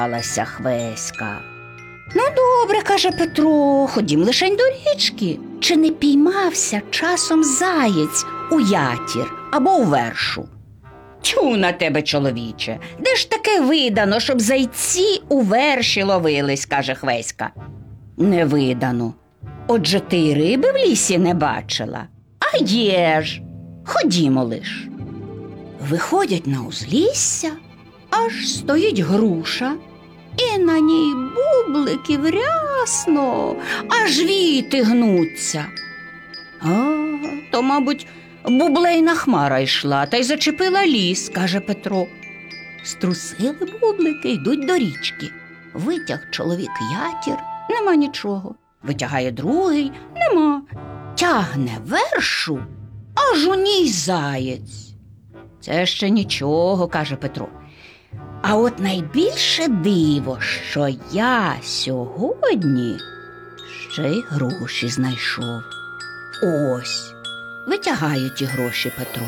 Алася Хвеська. Ну, добре, каже Петро, ходім лишень до річки. Чи не піймався часом заєць у ятір або у вершу? Тю на тебе, чоловіче, де ж таке видано, щоб зайці у верші ловились, каже Хвеська. Не видано. Отже, ти й риби в лісі не бачила? А є ж, ходімо лиш. Виходять на узлісся, аж стоїть груша, і на ній бубликів рясно, аж віти гнуться. То, мабуть, бублейна хмара йшла та й зачепила ліс, каже Петро. Струсили бублики, йдуть до річки. Витяг чоловік ятір, нема нічого. Витягає другий, нема. Тягне вершу, аж у ній заєць. Це ще нічого, каже Петро. А от найбільше диво, що я сьогодні ще й гроші знайшов. Ось, витягає ті гроші Петро.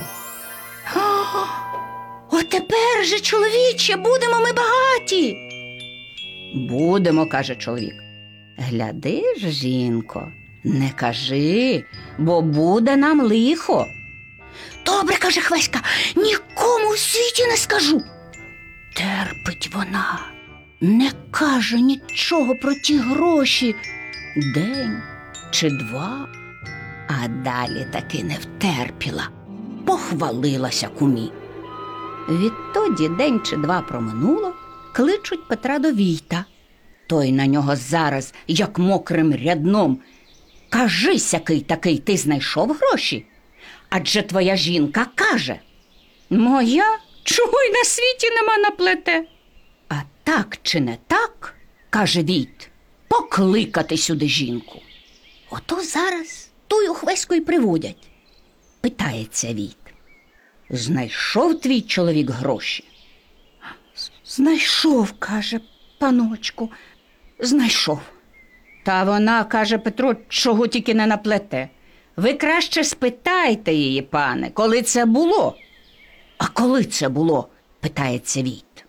От тепер же, чоловіче, будемо ми багаті. Будемо, каже чоловік. Гляди ж, жінко, не кажи, бо буде нам лихо. Добре, каже Хвеська, нікому в світі не скажу. Терпить вона, не каже нічого про ті гроші день чи два, а далі таки не втерпіла, похвалилася кумі. Відтоді день чи два проминуло, кличуть Петра до Війта. Той на нього зараз, як мокрим рядном. Кажись, який такий ти знайшов гроші? Адже твоя жінка каже. Моя? Чого й на світі нема на плете? А так чи не так, каже Війт, покликати сюди жінку. Ото зараз тую Хвеську й приводять. Питається Війт. Знайшов твій чоловік гроші? Знайшов, каже паночку, знайшов. Та вона, каже Петро, чого тільки не наплете. Ви краще спитайте її, пане, коли це було. А коли це було? Питається Війт.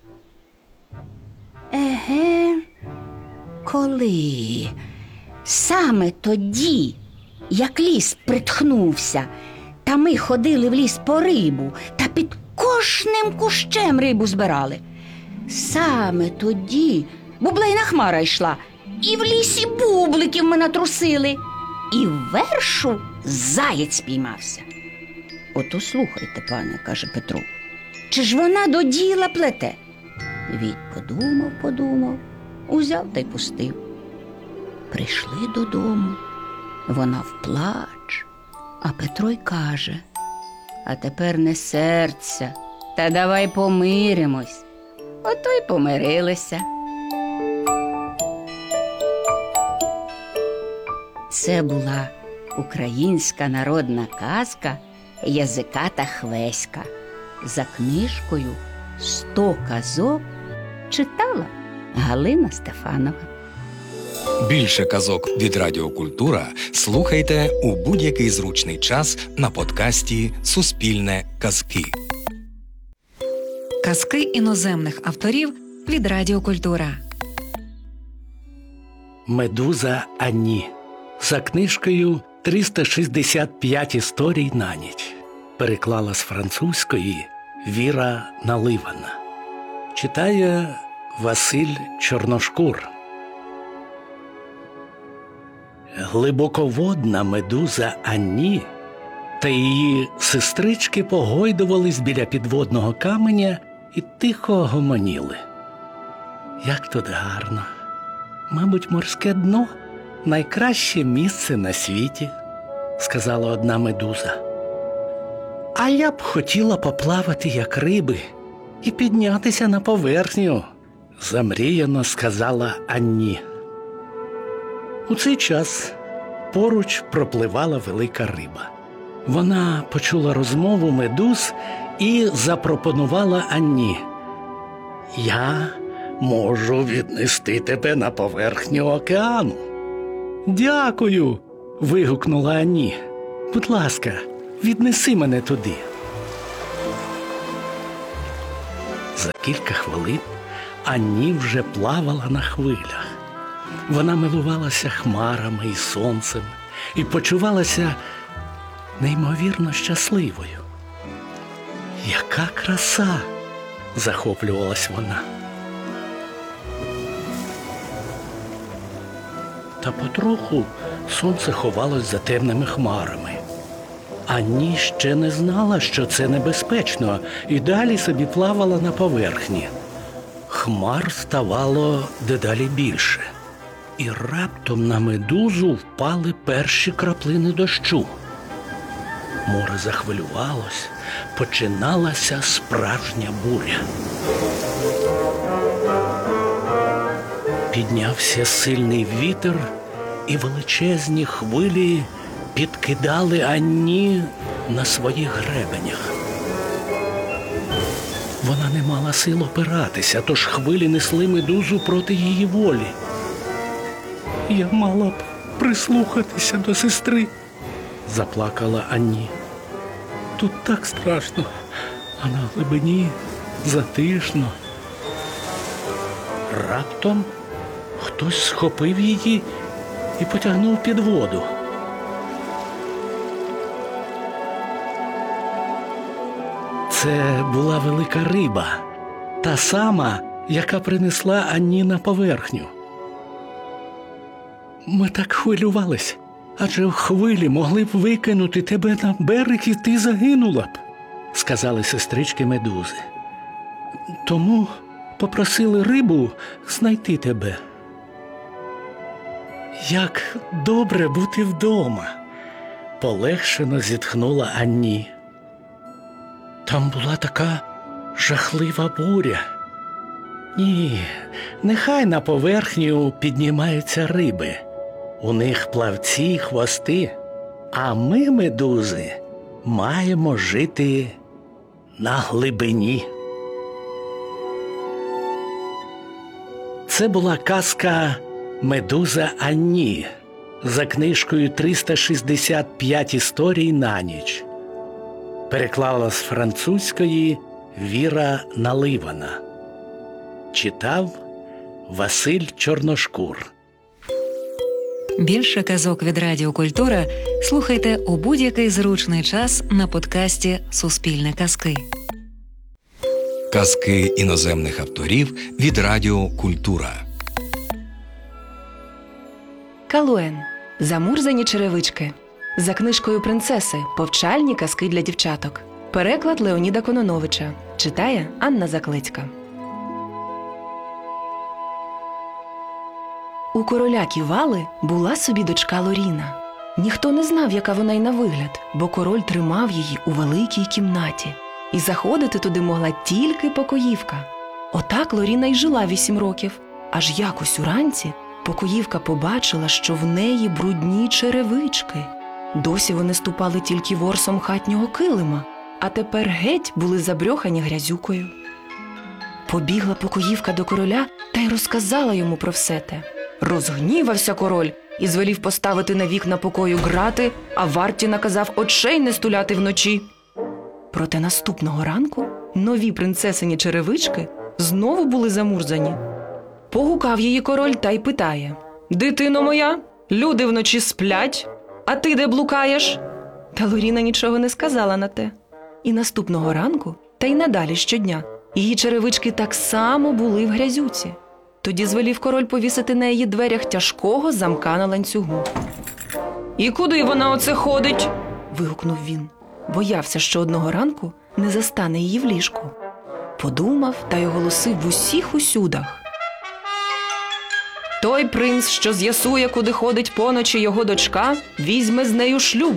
Еге, коли? Саме тоді, як ліс притхнувся, та ми ходили в ліс по рибу, та під кожним кущем рибу збирали. Саме тоді бублейна хмара йшла, і в лісі бубликів ми натрусили, і в вершу заєць спіймався. Ото слухайте, пане, каже Петро, чи ж вона до діла плете? Війт подумав, узяв та й пустив. Прийшли додому, вона вплач, а Петро й каже, а тепер не серця, та давай помиримось. Ото й помирилися. Це була українська народна казка «Язиката Хвеська». За книжкою «100 казок» читала Галина Стефанова. Більше казок від Радіо Культура слухайте у будь-який зручний час на подкасті «Суспільне казки». Казки іноземних авторів від Радіо Культура. Медуза Анні. За книжкою «365 історій на ніч». Переклала з французької Віра Наливана. Читає Василь Чорношкур. Глибоководна медуза Анні та її сестрички погойдувались біля підводного каменя і тихо гомоніли. Як тут гарно! Мабуть, морське дно – найкраще місце на світі, сказала одна медуза. А я б хотіла поплавати, як риби, і піднятися на поверхню, замріяно сказала Анні. У цей час поруч пропливала велика риба. Вона почула розмову медуз і запропонувала Анні. Я можу віднести тебе на поверхню океану. Дякую, вигукнула Анні. Будь ласка, віднеси мене туди. За кілька хвилин Анні вже плавала на хвилях. Вона милувалася хмарами і сонцем і почувалася неймовірно щасливою. «Яка краса!» – захоплювалась вона. Та потроху сонце ховалось за темними хмарами. Анні ще не знала, що це небезпечно, і далі собі плавала на поверхні. Хмар ставало дедалі більше. І раптом на медузу впали перші краплини дощу. Море захвилювалось, починалася справжня буря. Піднявся сильний вітер, і величезні хвилі підкидали Анні на своїх гребенях. Вона не мала сил опиратися, тож хвилі несли медузу проти її волі. «Я мала б прислухатися до сестри», – заплакала Анні. «Тут так страшно, а на глибині затишно». Раптом хтось схопив її і потягнув під воду. Це була велика риба, та сама, яка принесла Анні на поверхню. «Ми так хвилювались, адже в хвилі могли б викинути тебе на берег, і ти загинула б», – сказали сестрички медузи. «Тому попросили рибу знайти тебе». «Як добре бути вдома», – полегшено зітхнула Анні. Там була така жахлива буря. Ні, нехай на поверхню піднімаються риби. У них плавці й хвости, а ми, медузи, маємо жити на глибині. Це була казка «Медуза Анні» за книжкою «365 історій на ніч». Переклала з французької Віра Наливана. Читав Василь Чорношкур. Більше казок від Радіо Культура слухайте у будь-який зручний час на подкасті «Суспільне казки». Казки іноземних авторів від Радіо Культура. Калуен. Замурзані черевички. За книжкою принцеси. Повчальні казки для дівчаток. Переклад Леоніда Кононовича. Читає Анна Заклицька. У короля Ківали була собі дочка Лоріна. Ніхто не знав, яка вона й на вигляд, бо король тримав її у великій кімнаті. І заходити туди могла тільки покоївка. Отак Лоріна й жила 8 років. Аж якось уранці покоївка побачила, що в неї брудні черевички. Досі вони ступали тільки ворсом хатнього килима, а тепер геть були забрьохані грязюкою. Побігла покоївка до короля та й розказала йому про все те. Розгнівався король і звелів поставити на вікна покою грати, а варті наказав очей не стуляти вночі. Проте наступного ранку нові принцесині черевички знову були замурзані. Погукав її король та й питає: «Дитино моя, люди вночі сплять, а ти де блукаєш?» Та Лоріна нічого не сказала на те. І наступного ранку, та й надалі щодня, її черевички так само були в грязюці. Тоді звелів король повісити на її дверях тяжкого замка на ланцюгу. «І куди вона оце ходить?» – вигукнув він. Боявся, що одного ранку не застане її в ліжку. Подумав та й оголосив в усіх усюдах: «Той принц, що з'ясує, куди ходить поночі його дочка, візьме з нею шлюб».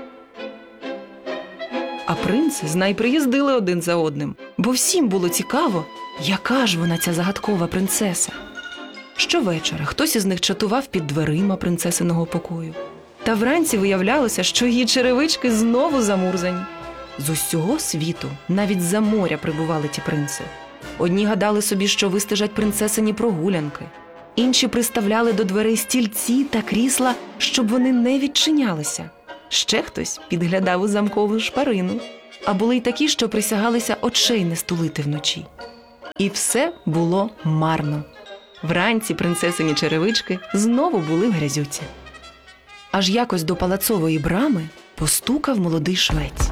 А принци знай приїздили один за одним, бо всім було цікаво, яка ж вона ця загадкова принцеса. Щовечора хтось із них чатував під дверима принцесиного покою. Та вранці виявлялося, що її черевички знову замурзані. З усього світу, навіть з-за моря, прибували ті принци. Одні гадали собі, що вистежать принцесині прогулянки. Інші приставляли до дверей стільці та крісла, щоб вони не відчинялися. Ще хтось підглядав у замкову шпарину. А були й такі, що присягалися очей не стулити вночі. І все було марно. Вранці принцесині черевички знову були в грязюці. Аж якось до палацової брами постукав молодий швець.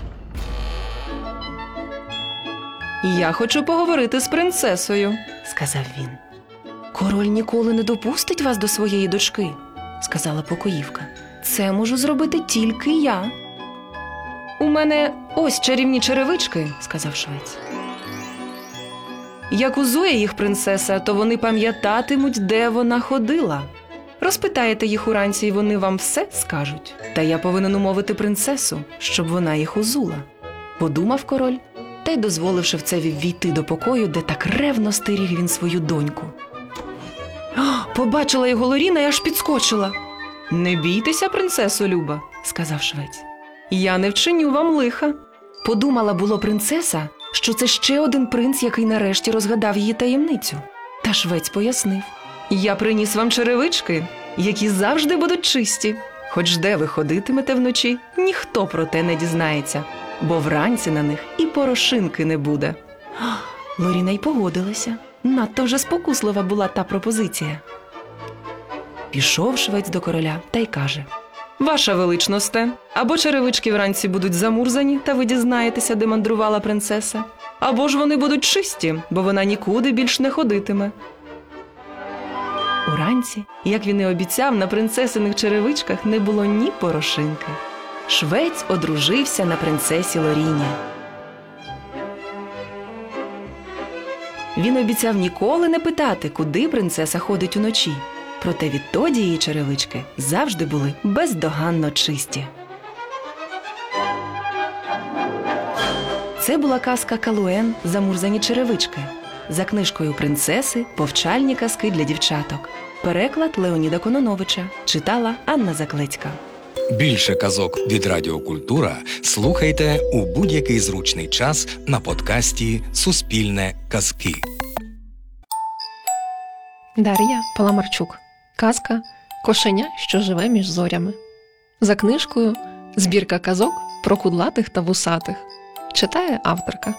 «Я хочу поговорити з принцесою», – сказав він. «Король ніколи не допустить вас до своєї дочки», – сказала покоївка. «Це можу зробити тільки я». «У мене ось чарівні черевички», – сказав швець. «Як узує їх принцеса, то вони пам'ятатимуть, де вона ходила. Розпитаєте їх уранці, і вони вам все скажуть. Та я повинен умовити принцесу, щоб вона їх узула». Подумав король, та й дозволив шевцеві ввійти до покою, де так ревно стеріг він свою доньку. Побачила його Лоріна і аж підскочила. «Не бійтеся, принцесо Люба», – сказав швець. «Я не вчиню вам лиха». Подумала було принцеса, що це ще один принц, який нарешті розгадав її таємницю. Та швець пояснив: «Я приніс вам черевички, які завжди будуть чисті. Хоч де ви ходитимете вночі, ніхто про те не дізнається, бо вранці на них і порошинки не буде». Лоріна й погодилася. Надто вже спокуслива була та пропозиція. Пішов швець до короля та й каже: «Ваша величносте, або черевички вранці будуть замурзані, та ви дізнаєтеся, де мандрувала принцеса, або ж вони будуть чисті, бо вона нікуди більш не ходитиме». Уранці, як він і обіцяв, на принцесиних черевичках не було ні порошинки. Швець одружився на принцесі Лоріні. Він обіцяв ніколи не питати, куди принцеса ходить уночі. Проте відтоді її черевички завжди були бездоганно чисті. Це була казка «Калуен. Замурзані черевички» за книжкою принцеси «Повчальні казки для дівчаток». Переклад Леоніда Кононовича. Читала Анна Заклецька. Більше казок від Радіо Культура слухайте у будь-який зручний час на подкасті «Суспільне казки». Дар'я Паламарчук. Казка «Кошеня, що живе між зорями». За книжкою «Збірка казок про кудлатих та вусатих». Читає авторка.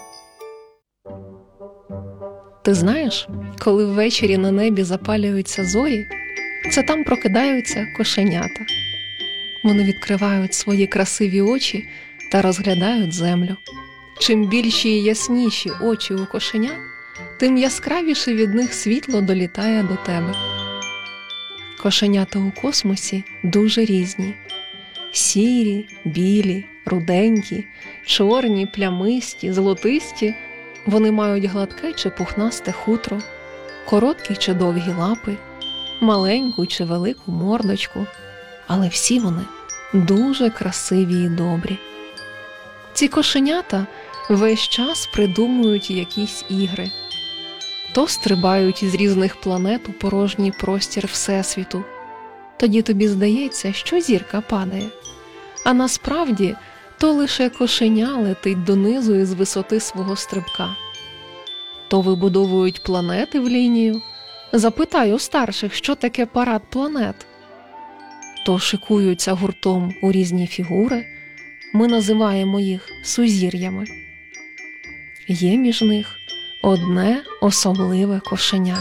Ти знаєш, коли ввечері на небі запалюються зорі, це там прокидаються кошенята. Вони відкривають свої красиві очі та розглядають землю. Чим більші і ясніші очі у кошенят, тим яскравіше від них світло долітає до тебе. Кошенята у космосі дуже різні. Сірі, білі, руденькі, чорні, плямисті, золотисті. Вони мають гладке чи пухнасте хутро, короткі чи довгі лапи, маленьку чи велику мордочку. Але всі вони дуже красиві і добрі. Ці кошенята весь час придумують якісь ігри. То стрибають із різних планет у порожній простір Всесвіту. Тоді тобі здається, що зірка падає. А насправді то лише кошеня летить донизу із висоти свого стрибка. То вибудовують планети в лінію. Запитай у старших, що таке парад планет. То шикуються гуртом у різні фігури. Ми називаємо їх сузір'ями. Є між них одне особливе кошеня.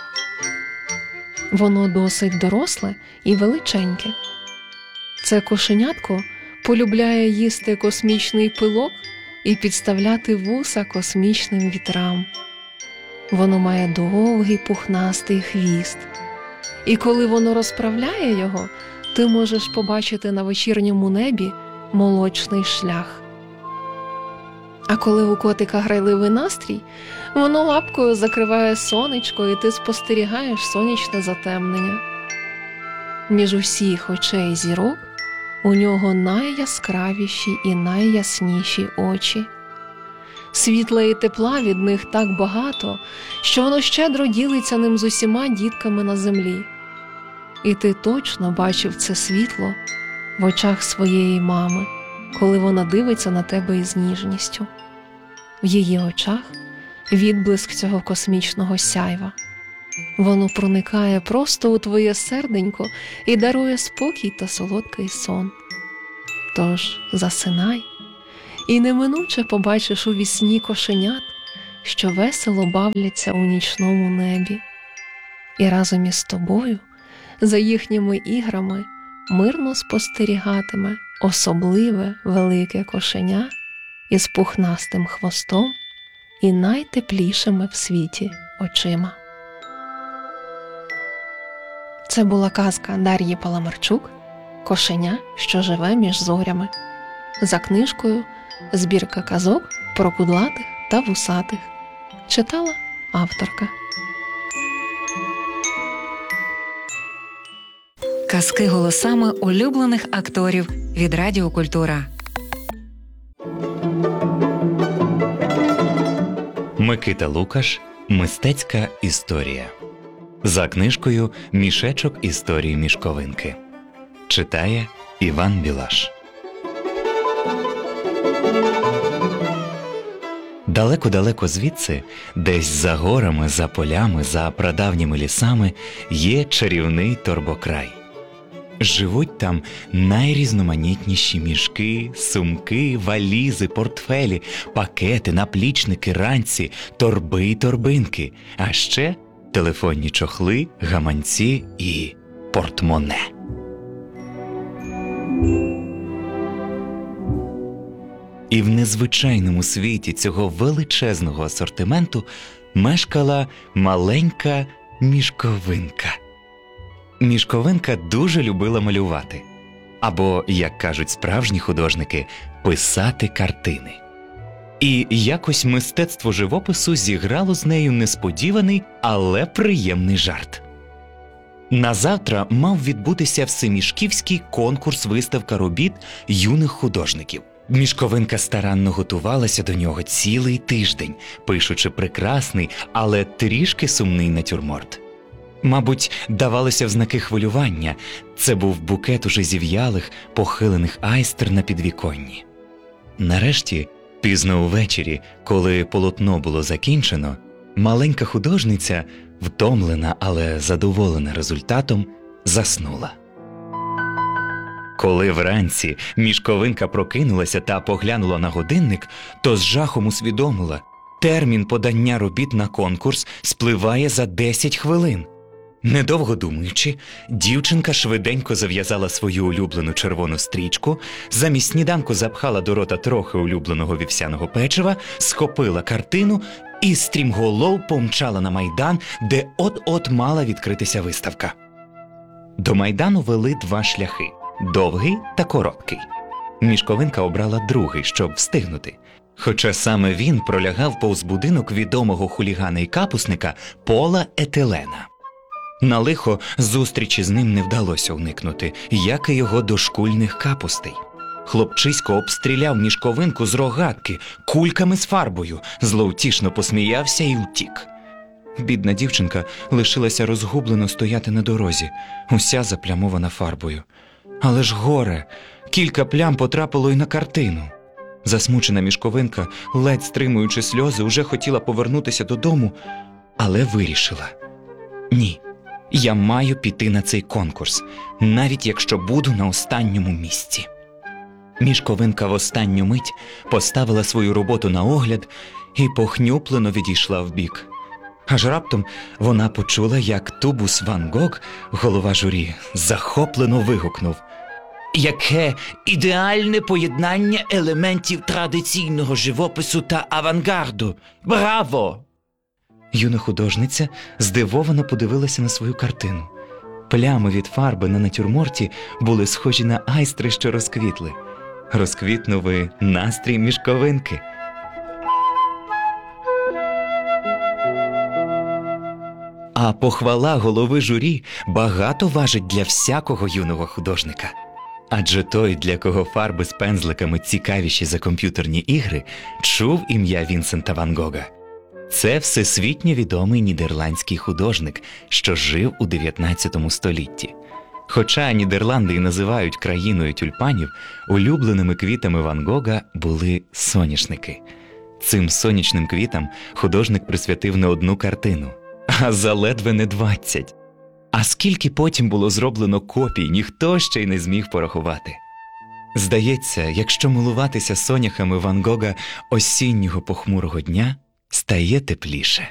Воно досить доросле і величеньке. Це кошенятко полюбляє їсти космічний пилок і підставляти вуса космічним вітрам. Воно має довгий пухнастий хвіст. І коли воно розправляє його, ти можеш побачити на вечірньому небі молочний шлях. А коли у котика грайливий настрій, воно лапкою закриває сонечко, і ти спостерігаєш сонячне затемнення. Між усіх очей зірок у нього найяскравіші і найясніші очі. Світла і тепла від них так багато, що воно щедро ділиться ним з усіма дітками на землі. І ти точно бачив це світло в очах своєї мами, коли вона дивиться на тебе із ніжністю. В її очах відблиск цього космічного сяйва. Воно проникає просто у твоє серденько і дарує спокій та солодкий сон. Тож засинай і неминуче побачиш у вісні кошенят, що весело бавляться у нічному небі. І разом із тобою, за їхніми іграми, мирно спостерігатиме особливе велике кошеня із пухнастим хвостом і найтеплішими в світі очима. Це була казка Дар'ї Паламарчук «Кошеня, що живе між зорями» за книжкою «Збірка казок про кудлатих та вусатих». Читала авторка. Казки голосами улюблених акторів від Радіо Культура. Микита Лукаш «Мистецька історія». За книжкою «Мішечок історії мішковинки». Читає Іван Білаш. Далеко-далеко звідси, десь за горами, за полями, за прадавніми лісами, є чарівний торбокрай. Живуть там найрізноманітніші мішки, сумки, валізи, портфелі, пакети, наплічники, ранці, торби й торбинки, а ще телефонні чохли, гаманці і портмоне. І в незвичайному світі цього величезного асортименту мешкала маленька мішковинка. Мішковинка дуже любила малювати. Або, як кажуть справжні художники, писати картини. І якось мистецтво живопису зіграло з нею несподіваний, але приємний жарт. Назавтра мав відбутися всемішківський конкурс-виставка робіт юних художників. Мішковинка старанно готувалася до нього цілий тиждень, пишучи прекрасний, але трішки сумний натюрморт. Мабуть, давалося в знаки хвилювання. Це був букет уже зів'ялих, похилених айстер на підвіконні. Нарешті, пізно увечері, коли полотно було закінчено, маленька художниця, втомлена, але задоволена результатом, заснула. Коли вранці мішковинка прокинулася та поглянула на годинник, то з жахом усвідомила – термін подання робіт на конкурс спливає за 10 хвилин. Недовго думаючи, дівчинка швиденько зав'язала свою улюблену червону стрічку, замість сніданку запхала до рота трохи улюбленого вівсяного печива, схопила картину і стрімголов помчала на Майдан, де от-от мала відкритися виставка. До Майдану вели два шляхи – довгий та короткий. Мішковинка обрала другий, щоб встигнути. Хоча саме він пролягав повз будинок відомого хулігана і капусника Пола Етелена. На лихо зустрічі з ним не вдалося уникнути, як і його дошкульних капустей. Хлопчисько обстріляв мішковинку з рогатки, кульками з фарбою, зловтішно посміявся і утік. Бідна дівчинка лишилася розгублено стояти на дорозі, уся заплямована фарбою. Але ж горе! Кілька плям потрапило й на картину. Засмучена мішковинка, ледь стримуючи сльози, уже хотіла повернутися додому, але вирішила – ні, я маю піти на цей конкурс, навіть якщо буду на останньому місці. Мішковинка в останню мить поставила свою роботу на огляд і похнюплено відійшла вбік. Аж раптом вона почула, як Тубус Ван Гог, голова журі, захоплено вигукнув: «Яке ідеальне поєднання елементів традиційного живопису та авангарду! Браво!» Юна художниця здивовано подивилася на свою картину. Плями від фарби на натюрморті були схожі на айстри, що розквітли. Розквітнув і настрій мішковинки. А похвала голови журі багато важить для всякого юного художника. Адже той, для кого фарби з пензликами цікавіші за комп'ютерні ігри, чув ім'я Вінсента Ван Гога. Це всесвітньо відомий нідерландський художник, що жив у 19 столітті. Хоча Нідерланди і називають країною тюльпанів, улюбленими квітами Ван Гога були соняшники. Цим сонячним квітам художник присвятив не одну картину, а заледве не 20. А скільки потім було зроблено копій, ніхто ще й не зміг порахувати. Здається, якщо милуватися соняхами Ван Гога осіннього похмурого дня, стає тепліше.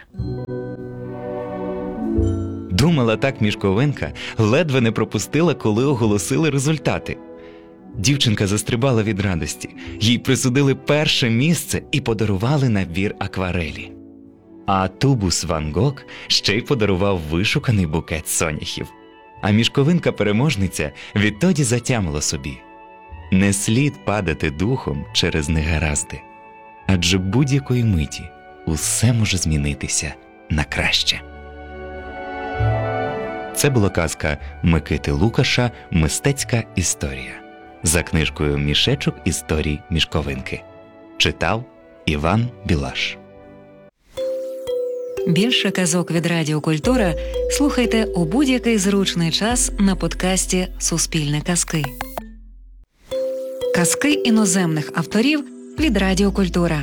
Думала так Мішковинка, ледве не пропустила, коли оголосили результати. Дівчинка застрибала від радості. Їй присудили перше місце і подарували набір акварелі. А Тубус Ван Гог ще й подарував вишуканий букет соняхів. А Мішковинка-переможниця відтоді затямила собі: не слід падати духом через негаразди, адже будь-якої миті усе може змінитися на краще. Це була казка Микити Лукаша «Мистецька історія» за книжкою «Мішечок історій Мішковинки». Читав Іван Білаш. Більше казок від Радіо Культура слухайте у будь-який зручний час на подкасті «Суспільне казки». Казки іноземних авторів від Радіо Культура.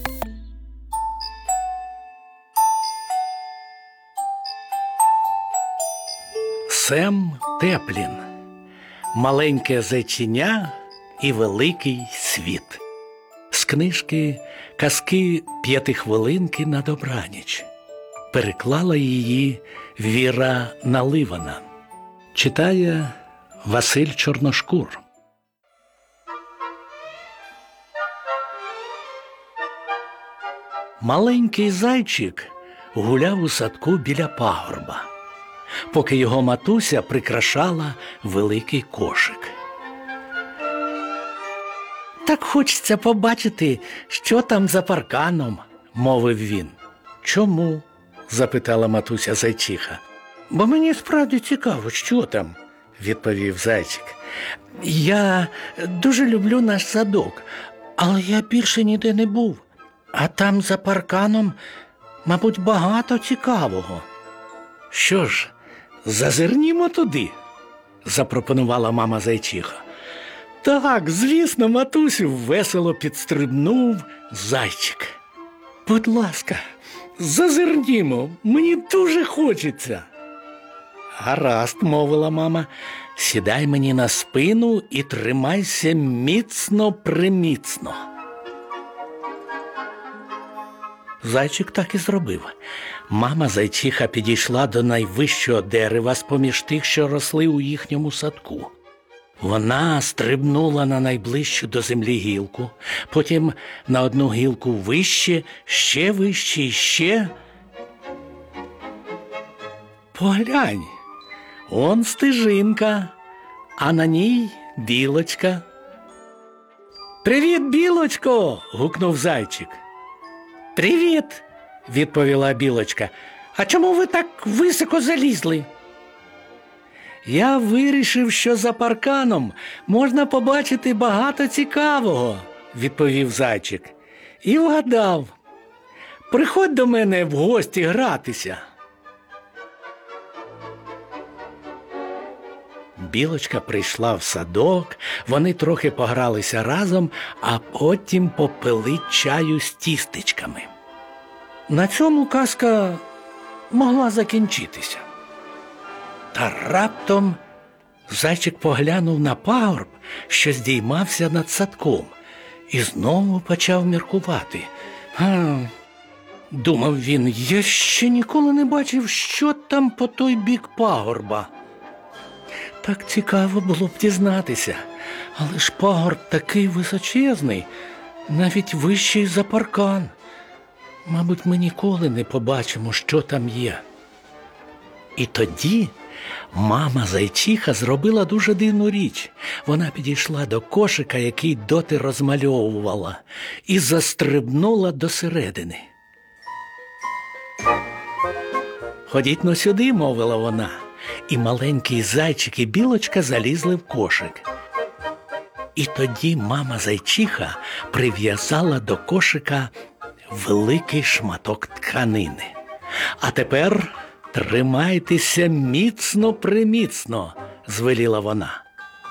Сем Теплін. Маленьке зайченя і великий світ. З книжки «Казки п'ятихвилинки на добраніч». Переклала її Віра Наливана. Читає Василь Чорношкур. Маленький зайчик гуляв у садку біля пагорба, поки його матуся прикрашала великий кошик. «Так хочеться побачити, що там за парканом», – мовив він. «Чому?» – запитала матуся зайчиха. «Бо мені справді цікаво, що там», – відповів зайчик. «Я дуже люблю наш садок, але я більше ніде не був. А там за парканом, мабуть, багато цікавого». «Що ж, зазирнімо туди», – запропонувала мама зайчиха. «Так, звісно, матусю», – весело підстрибнув зайчик. «Будь ласка, зазирнімо, мені дуже хочеться». «Гаразд», – мовила мама, – «сідай мені на спину і тримайся міцно-приміцно». Зайчик так і зробив. Мама зайчиха підійшла до найвищого дерева з-поміж тих, що росли у їхньому садку. Вона стрибнула на найближчу до землі гілку, потім на одну гілку вище, ще вище і ще. «Поглянь, он стежинка, а на ній білочка». «Привіт, білочко!» – гукнув зайчик. «Привіт!» – відповіла білочка. «А чому ви так високо залізли?» «Я вирішив, що за парканом можна побачити багато цікавого», – відповів зайчик. «І вгадав. Приходь до мене в гості гратися». Білочка прийшла в садок, вони трохи погралися разом, а потім попили чаю з тістечками. На цьому казка могла закінчитися. Та раптом зайчик поглянув на пагорб, що здіймався над садком, і знову почав міркувати. Думав він, я ще ніколи не бачив, що там по той бік пагорба. Так цікаво було б дізнатися, але ж пагорб такий височезний, навіть вищий за паркан. Мабуть, ми ніколи не побачимо, що там є. І тоді мама зайчиха зробила дуже дивну річ. Вона підійшла до кошика, який доти розмальовувала, і застрибнула до середини. «Ходіть-но сюди», – мовила вона. І маленький зайчик і білочка залізли в кошик. І тоді мама зайчиха прив'язала до кошика великий шматок тканини. «А тепер тримайтеся міцно-приміцно», – звеліла вона.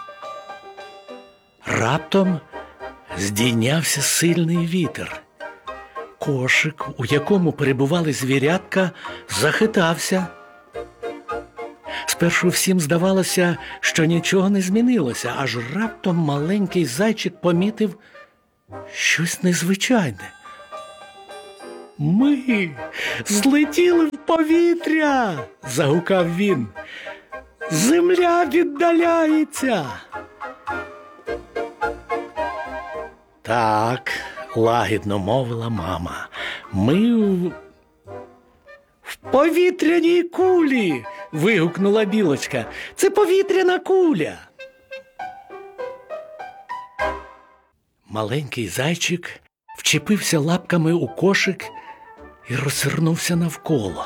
Раптом здійнявся сильний вітер. Кошик, у якому перебували звірятка, захитався. Спершу всім здавалося, що нічого не змінилося, аж раптом маленький зайчик помітив щось незвичайне. Ми злетіли в повітря, загукав він. Земля віддаляється. Так, лагідно мовила мама. Ми в повітряній кулі, вигукнула Білочка. Це повітряна куля. Маленький зайчик вчепився лапками у кошик і роззирнувся навколо.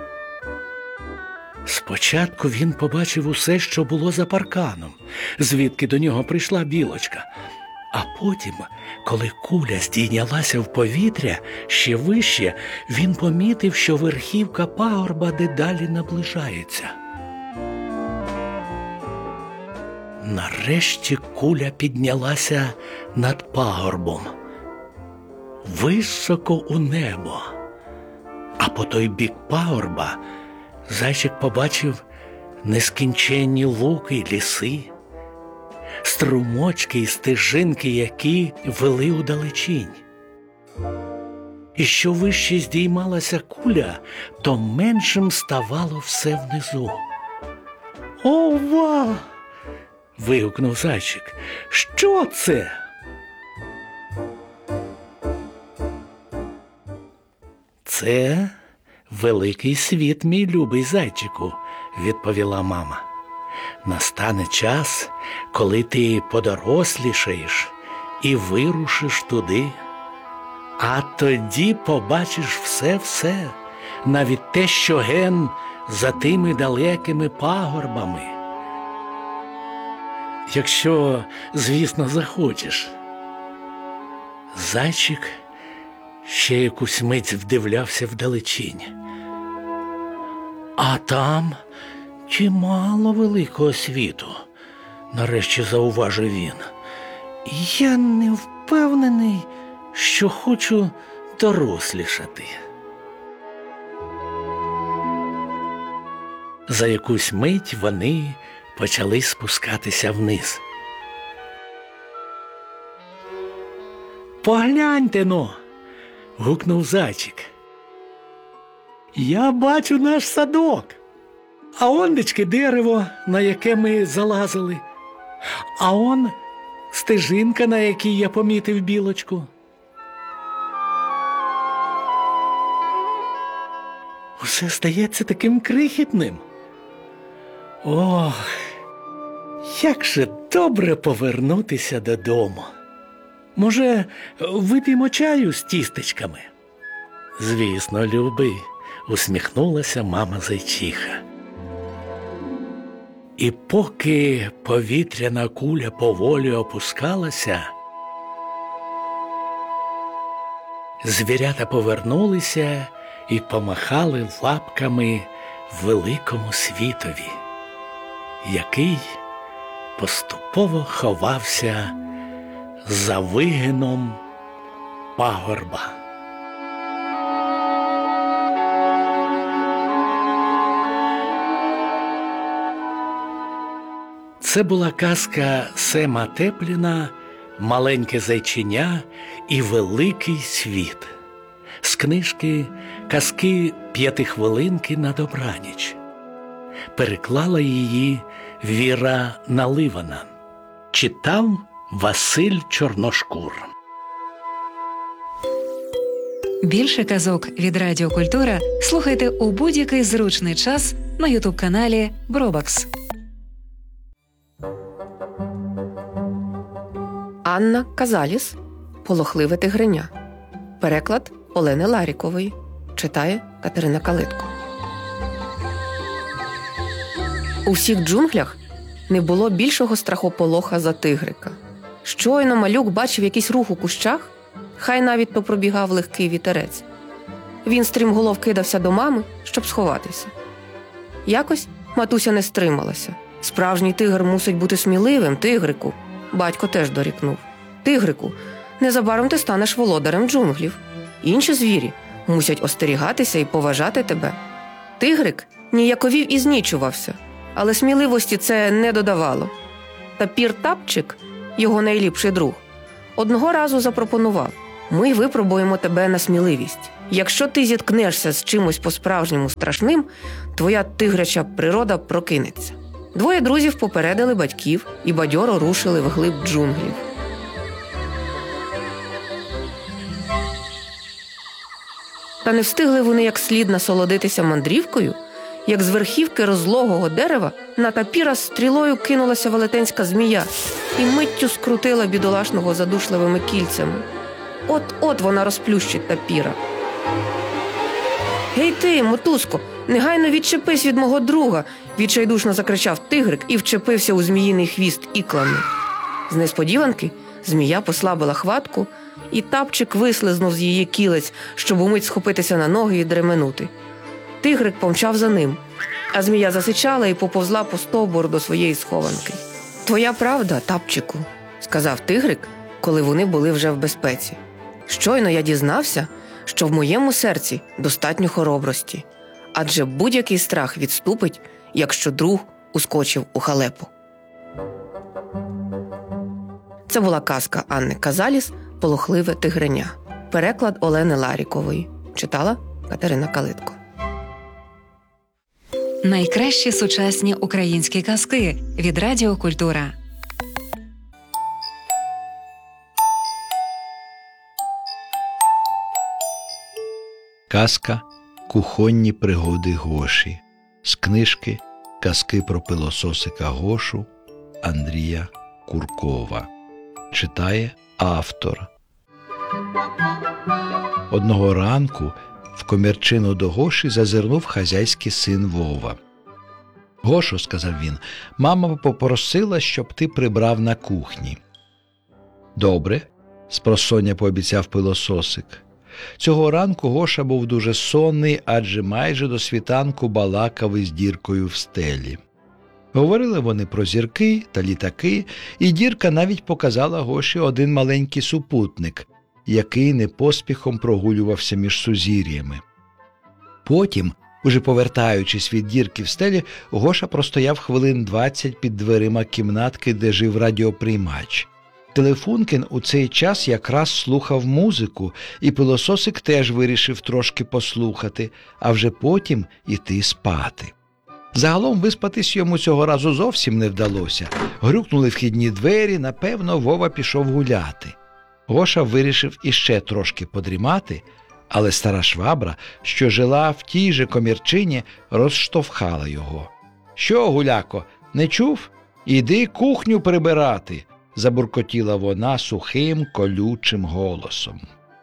Спочатку він побачив усе, що було за парканом, звідки до нього прийшла Білочка. А потім, коли куля здійнялася в повітря ще вище, він помітив, що верхівка пагорба дедалі наближається. Нарешті куля піднялася над пагорбом, високо у небо. А по той бік пагорба зайчик побачив нескінченні луки й ліси, струмочки й стежинки, які вели удалечінь. І що вище здіймалася куля, то меншим ставало все внизу. «Ова!» – вигукнув зайчик. «Що це?» «Це великий світ, мій любий зайчику», – відповіла мама. «Настане час, коли ти подорослішаєш і вирушиш туди, а тоді побачиш все-все, навіть те, що ген за тими далекими пагорбами. Якщо, звісно, захочеш». Зайчик ще якусь мить вдивлявся вдалечінь. «А там чимало великого світу», – нарешті зауважив він. «Я не впевнений, що хочу дорослішати». За якусь мить вони почали спускатися вниз. «Погляньте-но!» – гукнув зайчик. «Я бачу наш садок, а ондечки дерево, на яке ми залазили, а он стежинка, на якій я помітив Білочку». Усе стається таким крихітним. Ох, як же добре повернутися додому. Може, вип'ємо чаю з тістечками? Звісно, любий, усміхнулася мама зайчиха. І поки повітряна куля поволі опускалася, звірята повернулися і помахали лапками великому світові, який поступово ховався за вигином пагорба. Це була казка Сема Тепліна «Маленьке зайченя і великий світ» з книжки «Казки П'ятихвилинки на добраніч». Переклала її Віра Наливана. Читав Василь Чорношкур. Більше казок від Радіо Культура слухайте у будь-який зручний час на ютуб-каналі Бробакс. Анна Казаліс «Полохливе тигриня». Переклад Олени Ларікової. Читає Катерина Калитко. У всіх джунглях не було більшого страхополоха за тигрика. Щойно малюк бачив якийсь рух у кущах, хай навіть то пробігав легкий вітерець. Він стрімголов кидався до мами, щоб сховатися. Якось матуся не стрималася. «Справжній тигр мусить бути сміливим, тигрику». Батько теж дорікнув. «Тигрику, незабаром ти станеш володарем джунглів. Інші звірі мусять остерігатися і поважати тебе». Тигрик ніяковів і знічувався, але сміливості це не додавало. Тапір Тапчик, його найліпший друг, одного разу запропонував: «Ми випробуємо тебе на сміливість. Якщо ти зіткнешся з чимось по-справжньому страшним, твоя тигряча природа прокинеться. Двоє друзів попередили батьків і бадьоро рушили вглиб джунглів. Та не встигли вони як слід насолодитися мандрівкою, як з верхівки розлогого дерева на тапіра стрілою кинулася велетенська змія і миттю скрутила бідолашного задушливими кільцями. От-от вона розплющить тапіра. «Гей ти, мотузко, негайно відчепись від мого друга!» – відчайдушно закричав тигрик і вчепився у зміїний хвіст іклами. З несподіванки змія послабила хватку, і тапчик вислизнув з її кілець, щоб умить схопитися на ноги і дременути. Тигрик помчав за ним, а змія засичала і поповзла по стовбуру до своєї схованки. «Твоя правда, тапчику», – сказав тигрик, коли вони були вже в безпеці. «Щойно я дізнався, що в моєму серці достатньо хоробрості, адже будь-який страх відступить, якщо друг ускочив у халепу». Це була казка Анни Казаліс «Полохливе тигреня». Переклад Олени Ларікової. Читала Катерина Калитко. Найкращі сучасні українські казки від Радіо Культура. Казка «Кухонні пригоди Гоші» з книжки «Казки про пилососика Гошу» Андрія Куркова. Читає автор. Одного ранку в комірчину до Гоші зазирнув хазяйський син Вова. «Гошо, – сказав він, – мама попросила, щоб ти прибрав на кухні». «Добре», – спросоння пообіцяв пилососик. Цього ранку Гоша був дуже сонний, адже майже до світанку балакав із Діркою в стелі. Говорили вони про зірки та літаки, і Дірка навіть показала Гоші один маленький супутник, який непоспіхом прогулювався між сузір'ями. Потім, уже повертаючись від Дірки в стелі, Гоша простояв хвилин 20 під дверима кімнатки, де жив радіоприймач. Телефункін у цей час якраз слухав музику, і пилососик теж вирішив трошки послухати, а вже потім іти спати. Загалом виспатись йому цього разу зовсім не вдалося. Грюкнули вхідні двері, напевно, Вова пішов гуляти. Гоша вирішив іще трошки подрімати, але стара швабра, що жила в тій же комірчині, розштовхала його. «Що, гуляко, не чув? Іди кухню прибирати!» – забуркотіла вона сухим, колючим голосом.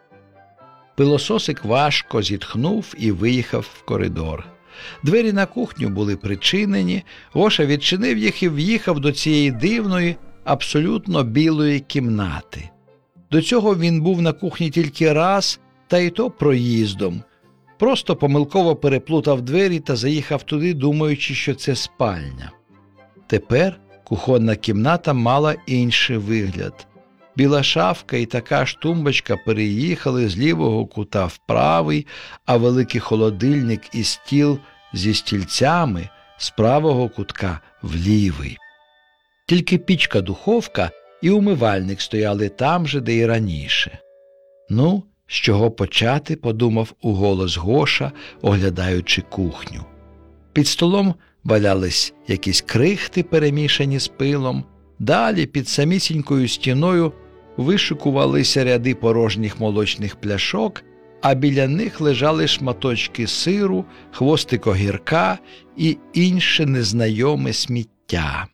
Пилососик важко зітхнув і виїхав в коридор. Двері на кухню були причинені, Гоша відчинив їх і в'їхав до цієї дивної, абсолютно білої кімнати. До цього він був на кухні тільки раз, та й то проїздом. Просто помилково переплутав двері та заїхав туди, думаючи, що це спальня. Тепер кухонна кімната мала інший вигляд. Біла шафка і така ж тумбочка переїхали з лівого кута в правий, а великий холодильник і стіл зі стільцями з правого кутка в лівий. Тільки пічка-духовка і умивальник стояли там же, де й раніше. «Ну, з чого почати?» – подумав уголос Гоша, оглядаючи кухню. Під столом валялись якісь крихти, перемішані з пилом. Далі під самісінькою стіною вишикувалися ряди порожніх молочних пляшок, а біля них лежали шматочки сиру, хвостик огірка і інше незнайоме сміття.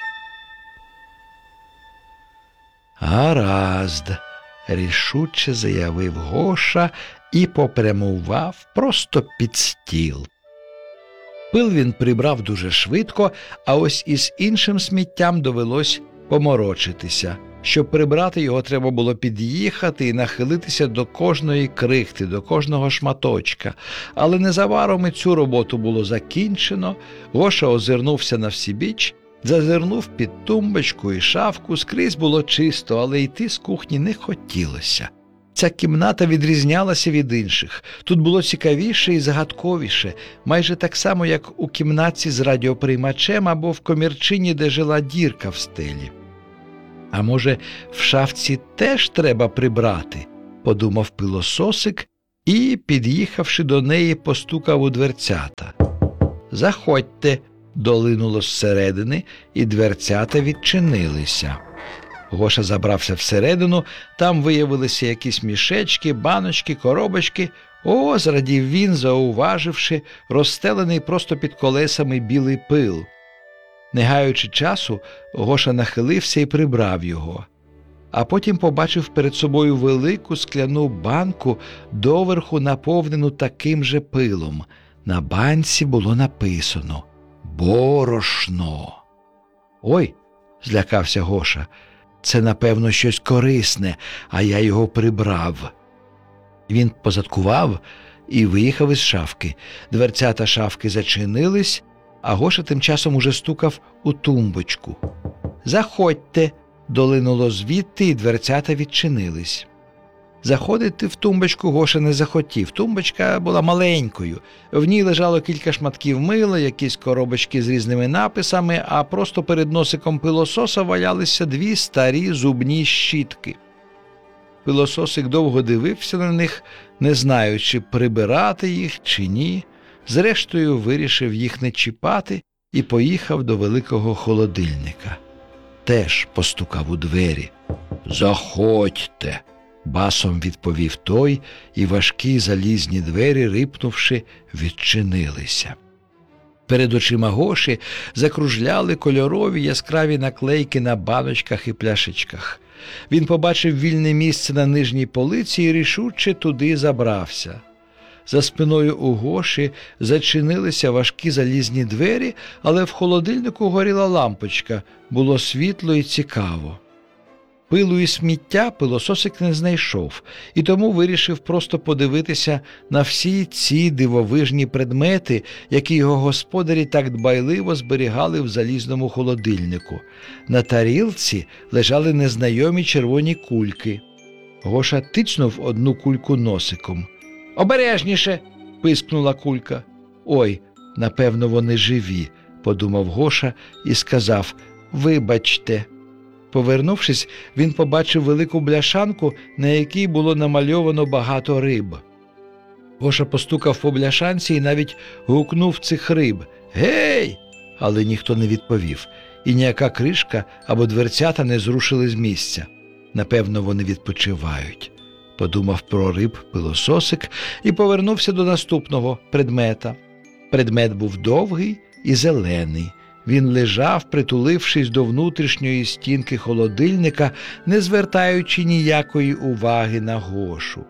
«Гаразд», – рішуче заявив Гоша і попрямував просто під стіл. Пил він прибрав дуже швидко, а ось із іншим сміттям довелось поморочитися. Щоб прибрати його, треба було під'їхати і нахилитися до кожної крихти, до кожного шматочка. Але незабаром і цю роботу було закінчено. Гоша озирнувся навсібіч, зазирнув під тумбочку і шафку. Скрізь було чисто, але йти з кухні не хотілося. Ця кімната відрізнялася від інших. Тут було цікавіше і загадковіше, майже так само, як у кімнатці з радіоприймачем або в комірчині, де жила Дірка в стелі. «А може, в шафці теж треба прибрати?» – подумав пилососик і, під'їхавши до неї, постукав у дверцята. «Заходьте», – долинуло зсередини, і дверцята відчинилися. Гоша забрався всередину, там виявилися якісь мішечки, баночки, коробочки. «О!» – зрадів він, зауваживши розстелений просто під колесами білий пил. Не гаючи часу, Гоша нахилився і прибрав його. А потім побачив перед собою велику скляну банку, доверху наповнену таким же пилом. На банці було написано «Борошно». «Ой!» – злякався Гоша. «Це, напевно, щось корисне, а я його прибрав». Він позадкував і виїхав із шафки. Дверцята шафки зачинились, а Гоша тим часом уже стукав у тумбочку. «Заходьте», – долинуло звідти, і дверцята відчинились. Заходити в тумбочку Гоша не захотів. Тумбочка була маленькою. В ній лежало кілька шматків мила, якісь коробочки з різними написами, а просто перед носиком пилососа валялися 2 старі зубні щітки. Пилососик довго дивився на них, не знаючи, прибирати їх чи ні. Зрештою, вирішив їх не чіпати і поїхав до великого холодильника. Теж постукав у двері. «Заходьте», – басом відповів той, і важкі залізні двері, рипнувши, відчинилися. Перед очима Гоші закружляли кольорові яскраві наклейки на баночках і пляшечках. Він побачив вільне місце на нижній полиці і рішуче туди забрався. За спиною у Гоші зачинилися важкі залізні двері, але в холодильнику горіла лампочка, було світло і цікаво. Пилу і сміття пилососик не знайшов, і тому вирішив просто подивитися на всі ці дивовижні предмети, які його господарі так дбайливо зберігали в залізному холодильнику. На тарілці лежали незнайомі червоні кульки. Гоша тицнув одну кульку носиком. «Обережніше!» – пискнула кулька. «Ой, напевно, вони живі», – подумав Гоша і сказав «Вибачте». Повернувшись, він побачив велику бляшанку, на якій було намальовано багато риб. Гоша постукав по бляшанці і навіть гукнув цих риб «Гей!», але ніхто не відповів, і ніяка кришка або дверцята не зрушили з місця. Напевно, вони відпочивають. Подумав про риб пилососик і повернувся до наступного предмета. Предмет був довгий і зелений. Він лежав, притулившись до внутрішньої стінки холодильника, не звертаючи ніякої уваги на Гошу.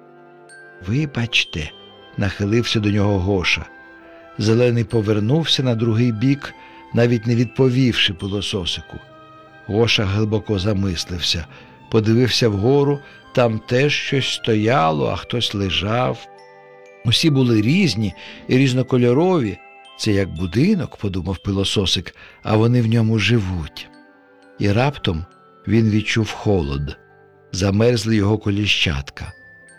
«Вибачте», – нахилився до нього Гоша. Зелений повернувся на другий бік, навіть не відповівши пилососику. Гоша глибоко замислився, подивився вгору, там теж щось стояло, а хтось лежав. Усі були різні і різнокольорові. «Це як будинок», – подумав пилососик, – «а вони в ньому живуть». І раптом він відчув холод. Замерзли його коліщатка.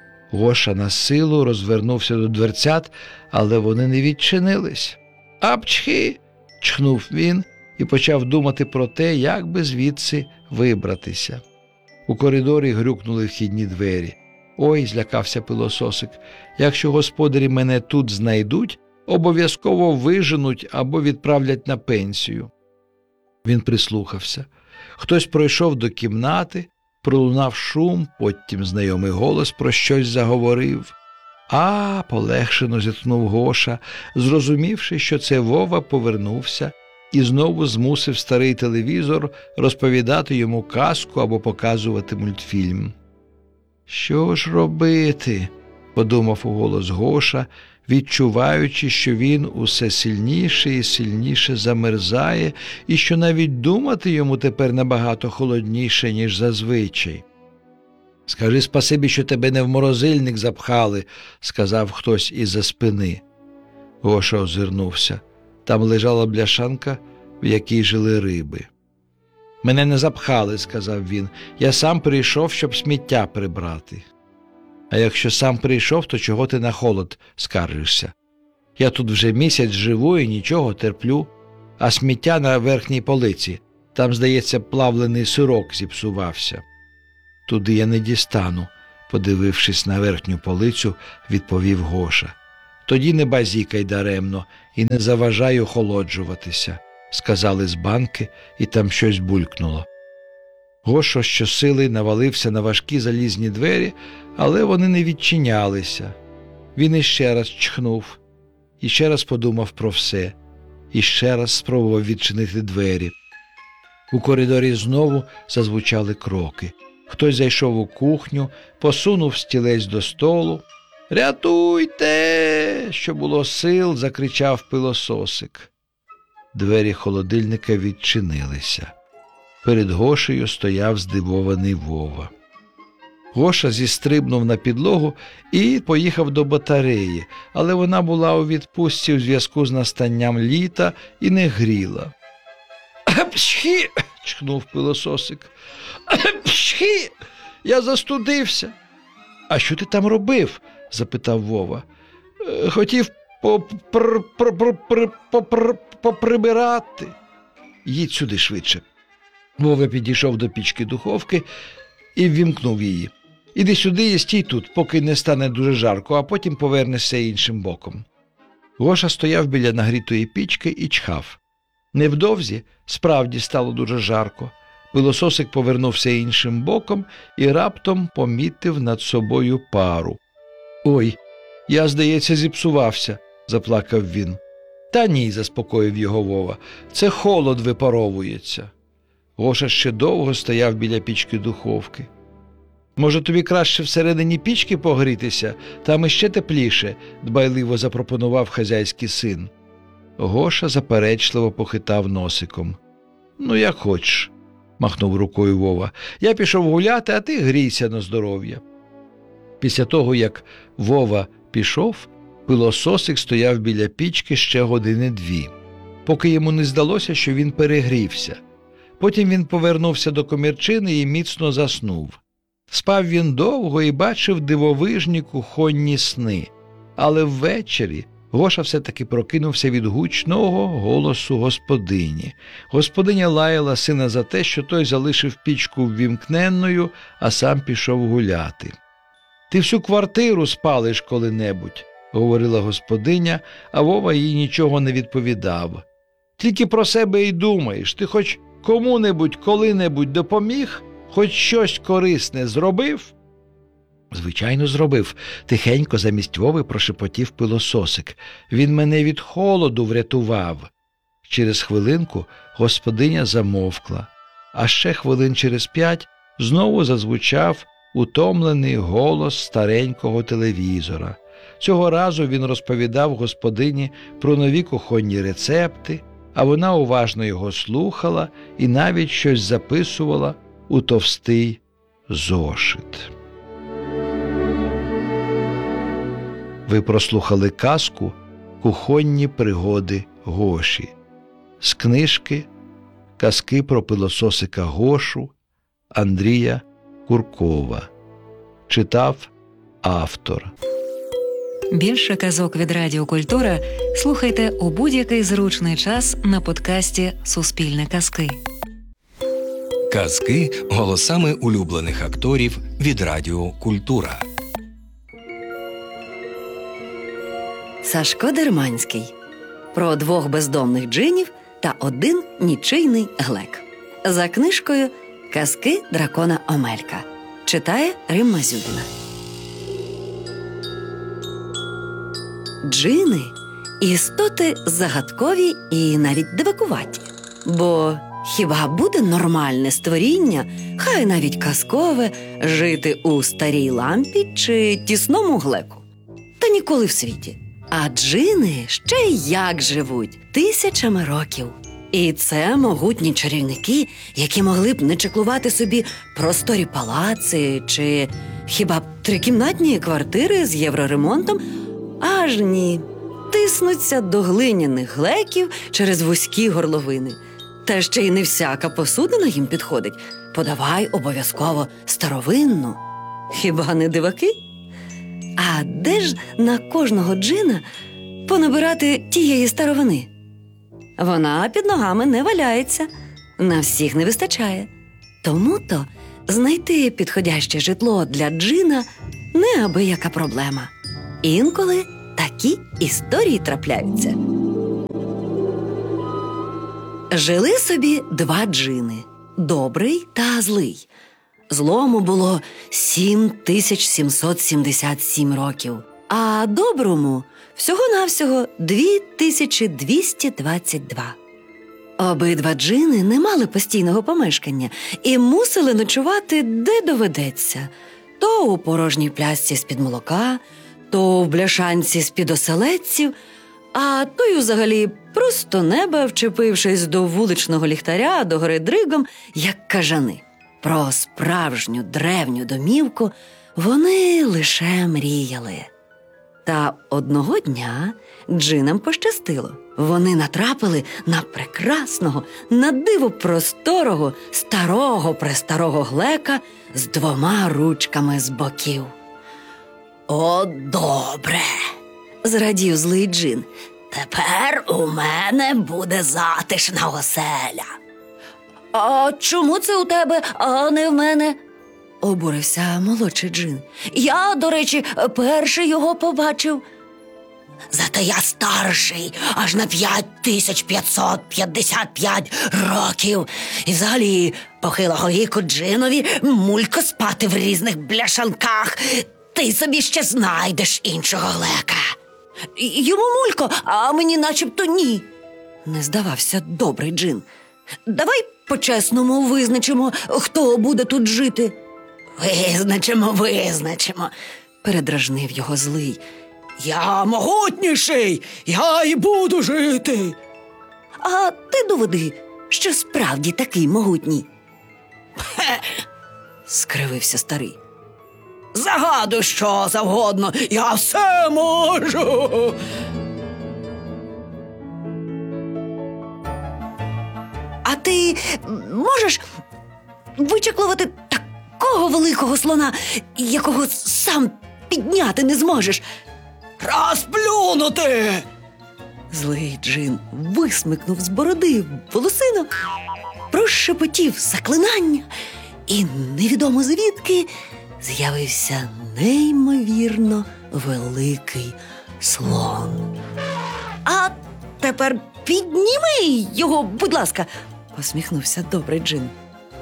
Гоша на силу розвернувся до дверцят, але вони не відчинились. «Апчхи!» – чхнув він і почав думати про те, як би звідси вибратися. У коридорі грюкнули вхідні двері. «Ой», – злякався пилососик, – «якщо господарі мене тут знайдуть, обов'язково виженуть або відправлять на пенсію». Він прислухався. Хтось пройшов до кімнати, пролунав шум, потім знайомий голос про щось заговорив. «А!» – полегшено зітхнув Гоша, зрозумівши, що це Вова повернувся і знову змусив старий телевізор розповідати йому казку або показувати мультфільм. «Що ж робити?» – подумав уголос Гоша, відчуваючи, що він усе сильніше і сильніше замерзає, і що навіть думати йому тепер набагато холодніше, ніж зазвичай. «Скажи спасибі, що тебе не в морозильник запхали», – сказав хтось із-за спини. Гоша озирнувся. Там лежала бляшанка, в якій жили риби. «Мене не запхали», – сказав він. «Я сам прийшов, щоб сміття прибрати». «А якщо сам прийшов, то чого ти на холод скаржишся? Я тут вже місяць живу і нічого, терплю. А сміття на верхній полиці. Там, здається, плавлений сирок зіпсувався». «Туди я не дістану», подивившись на верхню полицю, відповів Гоша. Тоді не базікай даремно і не заважай охолоджуватися, сказали з банки, і там щось булькнуло. Гоша щосили навалився на важкі залізні двері, але вони не відчинялися. Він іще раз чхнув, іще раз подумав про все, іще раз спробував відчинити двері. У коридорі знову зазвучали кроки. Хтось зайшов у кухню, посунув стілець до столу. «Рятуйте!» – що було сил, закричав пилососик. Двері холодильника відчинилися. Перед Гошею стояв здивований Вова. Гоша зістрибнув на підлогу і поїхав до батареї, але вона була у відпустці у зв'язку з настанням літа і не гріла. «Пшхі!» – чхнув пилососик. «Пшхі! Я застудився!» «А що ти там робив?» – запитав Вова. «Хотів поприбирати». «Їдь сюди швидше». Вова підійшов до пічки духовки і ввімкнув її. «Іди сюди і стій тут, поки не стане дуже жарко, а потім повернешся іншим боком». Гоша стояв біля нагрітої пічки і чхав. Невдовзі справді стало дуже жарко. Пилососик повернувся іншим боком і раптом помітив над собою пару. «Ой, я, здається, зіпсувався», – заплакав він. «Та ні», – заспокоїв його Вова, – «це холод випаровується». Гоша ще довго стояв біля пічки духовки. «Може, тобі краще всередині пічки погрітися? Там іще тепліше», – дбайливо запропонував хазяйський син. Гоша заперечливо похитав носиком. «Ну, як хочеш», – махнув рукою Вова. «Я пішов гуляти, а ти грійся на здоров'я». Після того, як Вова пішов, пилососик стояв біля пічки ще години дві, поки йому не здалося, що він перегрівся. Потім він повернувся до комірчини і міцно заснув. Спав він довго і бачив дивовижні кухонні сни. Але ввечері Гоша все-таки прокинувся від гучного голосу господині. Господиня лаяла сина за те, що той залишив пічку ввімкненною, а сам пішов гуляти. «Ти всю квартиру спалиш коли-небудь», – говорила господиня, а Вова їй нічого не відповідав. «Тільки про себе й думаєш. Ти хоч кому-небудь коли-небудь допоміг? Хоч щось корисне зробив?» «Звичайно, зробив», – тихенько замість Вови прошепотів пилососик. «Він мене від холоду врятував». Через хвилинку господиня замовкла, а ще хвилин через 5 знову зазвучав утомлений голос старенького телевізора. Цього разу він розповідав господині про нові кухонні рецепти, а вона уважно його слухала і навіть щось записувала у товстий зошит. Ви прослухали казку «Кухонні пригоди Гоші» з книжки «Казки про пилососика Гошу» Андрія Куркова. Читав автор. Більше казок від Радіо Культура слухайте у будь-який зручний час на подкасті «Суспільне казки». Казки голосами улюблених акторів від Радіо Культура. Сашко Дерманський. Про 2 бездомних джинів та 1 нічийний глек. За книжкою «Казки дракона Омелька». Читає Римма Зюбіна. Джини – істоти загадкові і навіть дивакуваті. Бо хіба буде нормальне створіння, хай навіть казкове, жити у старій лампі чи тісному глеку? Та ніколи в світі. А джини ще й як живуть тисячами років. І це могутні чарівники, які могли б не чеклувати собі просторі палаци чи хіба б 3-кімнатні квартири з євроремонтом. Аж ні, тиснуться до глиняних глеків через вузькі горловини. Та ще й не всяка посудина їм підходить. Подавай обов'язково старовинну. Хіба не диваки? А де ж на кожного джина понабирати тієї старовини? Вона під ногами не валяється, на всіх не вистачає. Тому-то Знайти підходяще житло для Джина – неабияка проблема. Інколи такі історії трапляються. Жили собі два джини – добрий та злий. Злому було 7777 років, а доброму – всього-навсього 2222. Обидва джини не мали постійного помешкання і мусили ночувати де доведеться. То у порожній плясці з-під молока, то в бляшанці з-під оселедців, а то й взагалі просто неба, вчепившись до вуличного ліхтаря, догори дригом, як кажани. Про справжню древню домівку вони лише мріяли. Та одного дня джинам пощастило. Вони натрапили на прекрасного, на диво просторого, старого-престарого глека з двома ручками з боків. «О, добре!» – зрадів злий джин. «Тепер у мене буде затишна оселя». «А чому це у тебе, а не в мене?» – обурився молодший джин. «Я, до речі, перший його побачив». «Зате я старший, аж на 5555 років. І взагалі похилого віку джинові мулько спати в різних бляшанках. Ти собі ще знайдеш іншого глека». «Йому мулько, а мені начебто ні», – не здавався добрий джин. «Давай по-чесному визначимо, хто буде тут жити». Визначимо», – передражнив його злий. «Я могутніший, я і буду жити». «А ти доведи, що справді такий могутній». Скривився старий. «Загадуй що завгодно, я все можу». «А ти можеш вичеклувати такого великого слона, якого сам підняти не зможеш?» «Розплюнути!» Злий джин висмикнув з бороди волосину, прошепотів заклинання, і невідомо звідки з'явився неймовірно великий слон. «А тепер підніми його, будь ласка!» – посміхнувся добрий джин.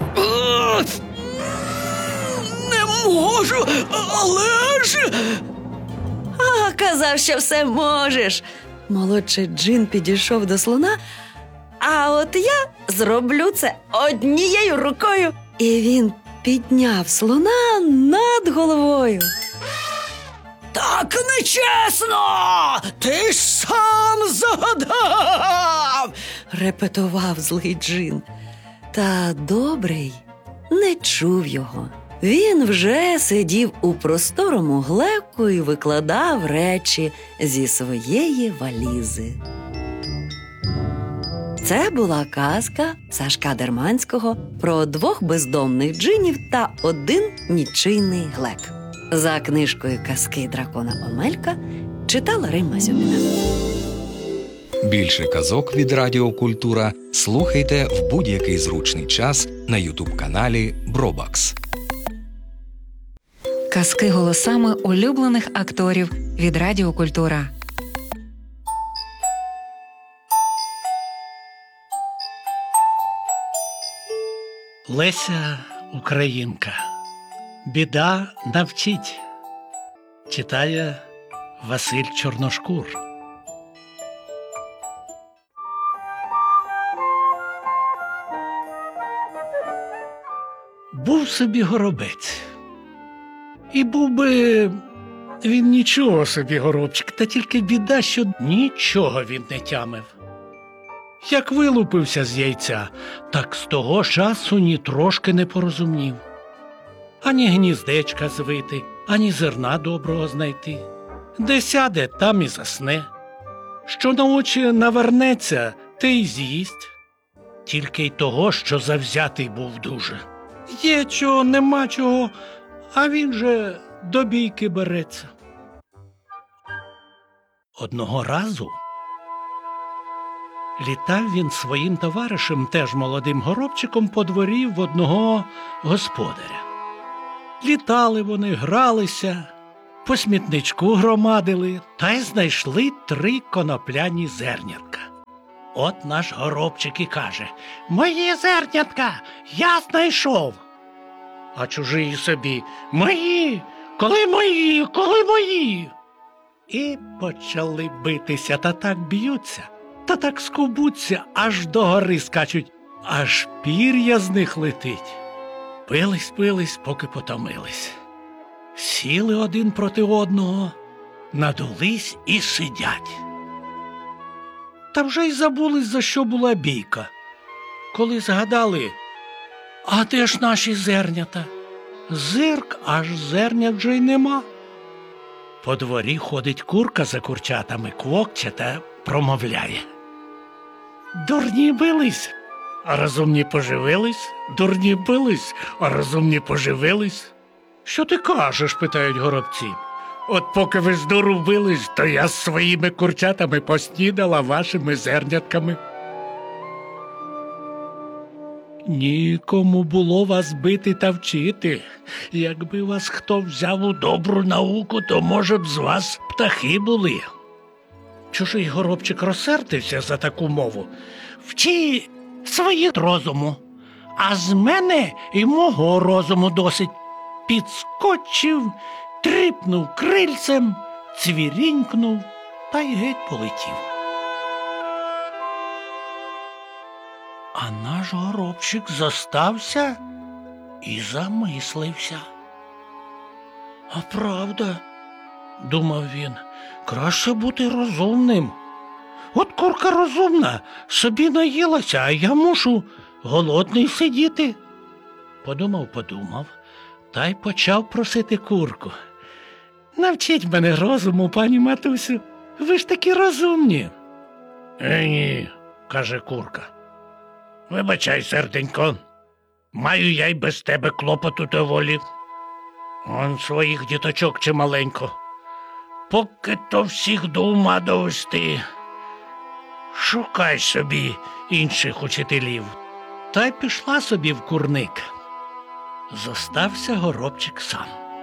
«Не можу, але ж...» «А, казав, що все можеш!» Молодший джин підійшов до слона. «А от я зроблю це однією рукою!» І він підняв слона над головою. «Так нечесно! Ти ж сам загадав!» репетував злий джин. Та добрий не чув його. Він вже сидів у просторому глеку і викладав речі зі своєї валізи. Це була казка Сашка Дерманського про двох бездомних джинів та один нічийний глек. За книжкою казки «Дракона Омелька» читала Римма Зюбіна. Більше казок від Радіо Культура слухайте в будь-який зручний час на ютуб-каналі Бробакс. Казки голосами улюблених акторів від Радіо Культура. Леся Українка. Біда навчить. Читає Василь Чорношкур. Був собі горобець. І був би він нічого собі горобчик, та тільки біда, що нічого він не тямив. Як вилупився з яйця, так з того часу ні трошки не порозумнів. Ані гніздечка звити, ані зерна доброго знайти. Де сяде, там і засне. Що на очі навернеться, те й з'їсть. Тільки й того, що завзятий був дуже. Є чого, нема чого, а він же до бійки береться. Одного разу Літав він своїм товаришем, теж молодим горобчиком, по дворі в одного господаря. Літали вони, гралися, по смітничку громадили та й знайшли 3 конопляні зернятка. От наш горобчик і каже: «Мої зернятка, я знайшов!» А чужий собі: «Мої! Коли мої? Коли мої?» І почали битися, та так б'ються, та так скубуться, аж до гори скачуть, аж пір'я з них летить. Пились, поки потомились. Сіли один проти одного, надулись і сидять. Та вже й забулись, за що була бійка. Коли згадали: «А де ж наші зернята?» Зирк, аж зернят вже й нема. По дворі ходить курка за курчатами, квокче та промовляє: «Дурні бились, а розумні поживились, дурні бились, а розумні поживились». «Що ти кажеш?» – питають горобці. «От поки ви з дуру бились, то я з своїми курчатами поснідала вашими зернятками». Нікому було вас бити та вчити. Якби вас хто взяв у добру науку, то, може б, з вас птахи були. Чужий горобчик розсердився за таку мову. «Вчи своє розуму, а з мене і мого розуму досить». Підскочив, тріпнув крильцем, цвірінькнув та й геть полетів. А наш горобчик зостався і замислився. «А правда, – думав він, – краще бути розумним. От курка розумна, собі наїлася, а я мушу голодний сидіти». Подумав, та й почав просити курку: «Навчіть мене розуму, пані матусю, ви ж такі розумні». «Ні, – каже курка, – вибачай, серденько, маю я й без тебе клопоту доволі. Он своїх діточок чималенько, поки то всіх до ума довести. Шукай собі інших учителів». Та й пішла собі в курник. Зостався горобчик сам.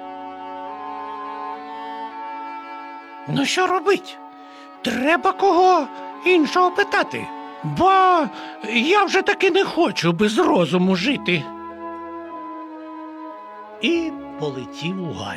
Ну що робить? Треба кого іншого питати, бо я вже таки не хочу без розуму жити. І полетів у гай.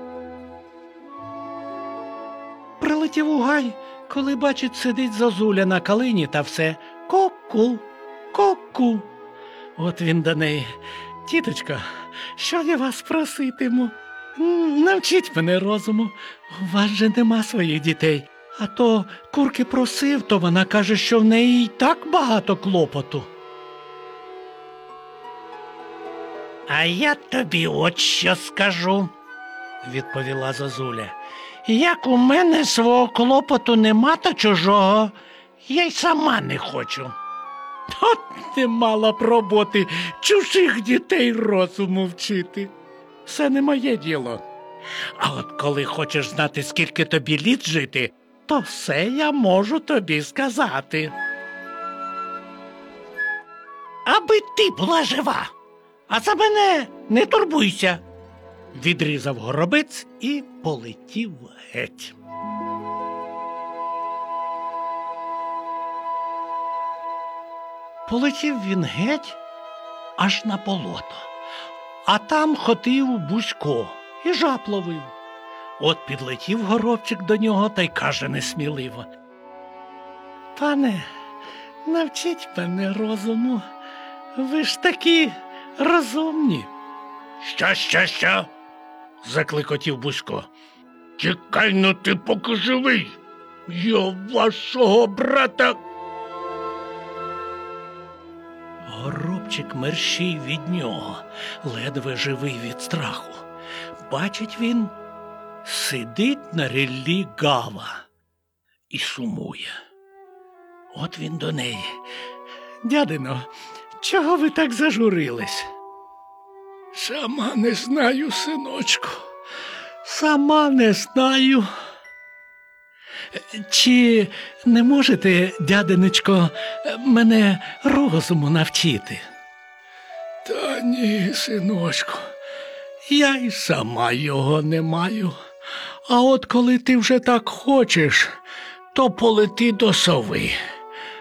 Прилетів у гай, коли, бачить, сидить зозуля на калині та все ку-ку, ку-ку. От він до неї: «Тіточка, що я вас проситиму? Навчіть мене розуму, у вас же нема своїх дітей. А то курки просив, то вона каже, що в неї й так багато клопоту». «А я тобі от що скажу», – відповіла зозуля. «Як у мене свого клопоту нема та чужого, я й сама не хочу. От не мала б роботи чужих дітей розуму вчити. Це не моє діло. А от коли хочеш знати, скільки тобі літ жити, то все я можу тобі сказати. Аби ти була жива, а за мене не турбуйся», – відрізав горобець і полетів геть. Полетів він геть аж на болото, а там ходив Бузько і жаб ловив. От підлетів горобчик до нього та й каже несміливо: «Пане, навчіть мене розуму, ви ж такі розумні». Що? – закликотів Бузько. «Чекай, ну ти поки живий, я вашого брата». Горобчик мерщій від нього, ледве живий від страху. Бачить він, сидить на ріллі гава і сумує. От він до неї: «Дядино, чого ви так зажурились?» «Сама не знаю, синочку, сама не знаю. Чи не можете, дяденечко, мене розуму навчити? Та ні, синочку, я й сама його не маю. А от коли ти вже так хочеш, то полети до сови.